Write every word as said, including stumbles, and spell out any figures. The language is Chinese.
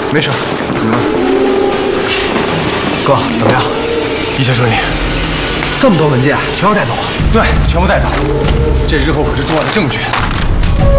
没事。怎么了？ 哥，怎么样？ 一切顺利。 这么多文件，全要带走？ 对，全部带走。这日后可是重要的证据。